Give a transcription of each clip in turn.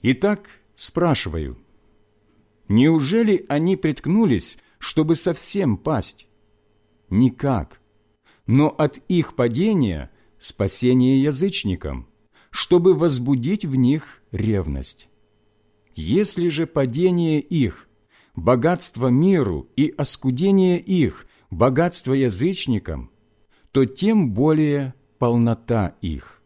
Итак, спрашиваю, неужели они приткнулись, чтобы совсем пасть? Никак. Но от их падения спасение язычникам, чтобы возбудить в них ревность. Если же падение их – богатство миру и оскудение их – богатство язычникам, то тем более полнота их.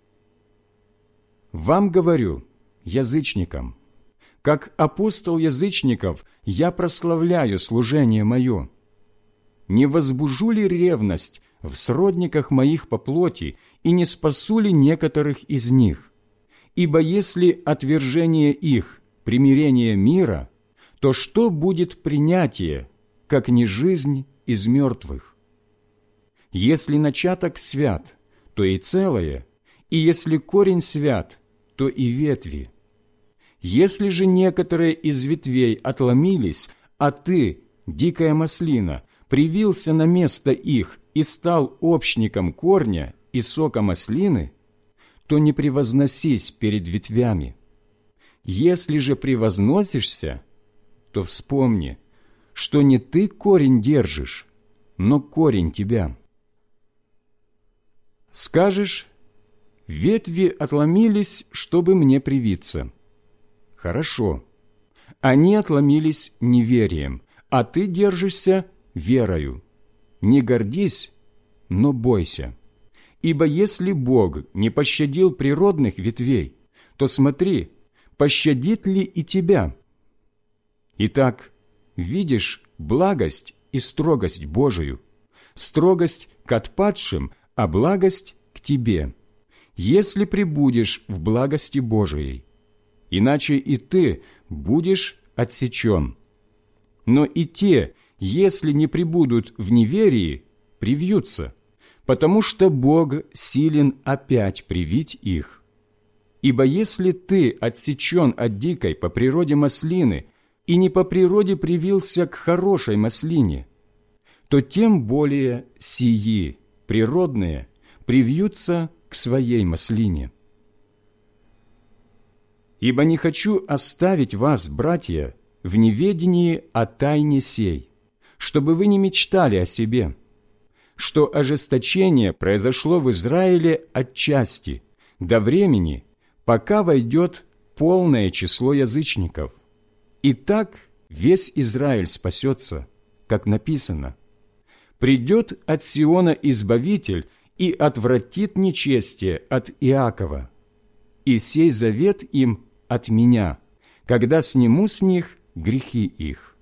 Вам говорю, язычникам, как апостол язычников я прославляю служение мое. Не возбужу ли ревность в сродниках моих по плоти и не спасу ли некоторых из них? Ибо если отвержение их – примирение мира, то что будет принятие, как не жизнь из мертвых? Если начаток свят, то и целое, и если корень свят, то и ветви. Если же некоторые из ветвей отломились, а ты, дикая маслина, привился на место их и стал общником корня и сока маслины, то не превозносись перед ветвями. Если же превозносишься, то вспомни, что не ты корень держишь, но корень тебя. Скажешь, ветви отломились, чтобы мне привиться. Хорошо, они отломились неверием, а ты держишься верою. Не гордись, но бойся. Ибо если Бог не пощадил природных ветвей, то смотри, пощадит ли и тебя? Итак, видишь благость и строгость Божию, строгость к отпадшим, а благость к тебе, если пребудешь в благости Божией. Иначе и ты будешь отсечен. Но и те, если не пребудут в неверии, привьются, потому что Бог силен опять привить их. Ибо если ты отсечен от дикой по природе маслины и не по природе привился к хорошей маслине, то тем более сии, природные, привьются к своей маслине. Ибо не хочу оставить вас, братья, в неведении о тайне сей, чтобы вы не мечтали о себе, что ожесточение произошло в Израиле отчасти, до времени, пока войдет полное число язычников. И так весь Израиль спасется, как написано: «Придет от Сиона Избавитель и отвратит нечестие от Иакова, и сей завет им от меня, когда сниму с них грехи их».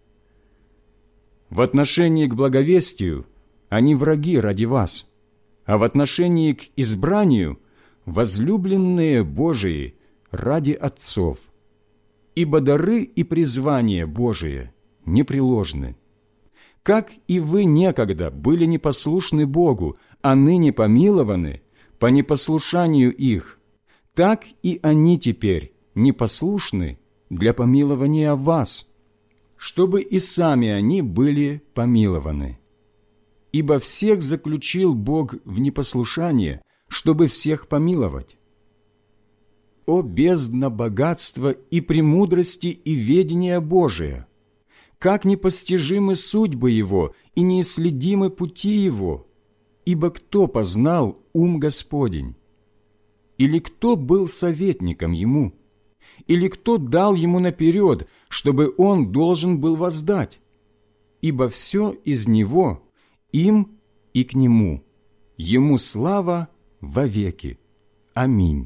В отношении к благовестию они враги ради вас, а в отношении к избранию возлюбленные Божии ради отцов. Ибо дары и призвания Божие непреложны. Как и вы некогда были непослушны Богу, а ныне помилованы по непослушанию их, так и они теперь непослушны для помилования вас, чтобы и сами они были помилованы. Ибо всех заключил Бог в непослушание, чтобы всех помиловать. О бездна богатства и премудрости и ведения Божия! Как непостижимы судьбы Его и неисследимы пути Его! Ибо кто познал ум Господень? Или кто был советником Ему? Или кто дал Ему наперед, чтобы Он должен был воздать? Ибо все из Него, им и к Нему. Ему слава вовеки. Аминь.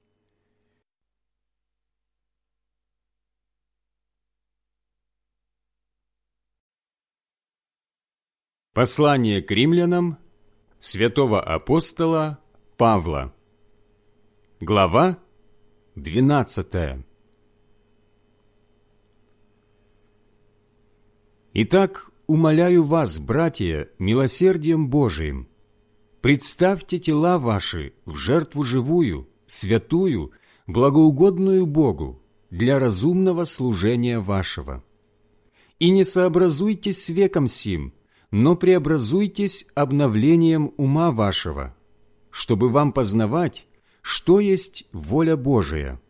Послание к римлянам святого апостола Павла. Глава 12. Итак, умоляю вас, братья, милосердием Божиим, представьте тела ваши в жертву живую, святую, благоугодную Богу для разумного служения вашего. И не сообразуйтесь с веком сим, но преобразуйтесь обновлением ума вашего, чтобы вам познавать, что есть воля Божия,